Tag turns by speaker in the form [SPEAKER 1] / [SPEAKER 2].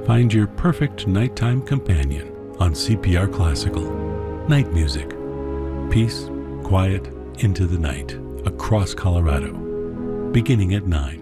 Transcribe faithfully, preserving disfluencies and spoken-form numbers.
[SPEAKER 1] Find your perfect nighttime companion on C P R Classical. Night music. Peace, quiet, into the night, across Colorado. Beginning at nine.